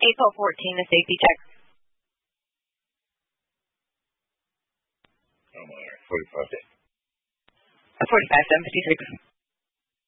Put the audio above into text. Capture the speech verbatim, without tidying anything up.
April fourteenth, the safety check. Oh my, forty-five. forty-five, seven fifty-six.